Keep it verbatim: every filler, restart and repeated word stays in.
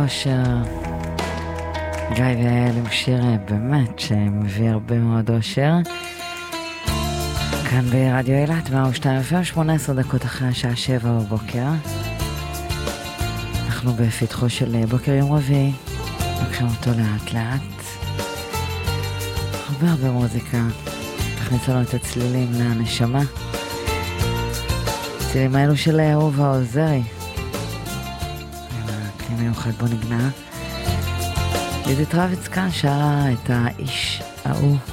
אושר, גיא ויעל עם שיר באמת שמביא הרבה מאוד אושר. כאן ברדיו אילת, מאה ושתיים אף אם, שמונה עשרה דקות אחרי השעה שבע בבוקר. אנחנו בפתחו של בוקר יום רביעי, נקשור אותו לאט לאט. הרבה הרבה מוזיקה, תכניס לנו את הצלילים לנשמה. הצלילים האלו של אהובה עוזרי. כלי מיוחד בו נגנה. לידית רביץ כאן שרה את האיש ההוא.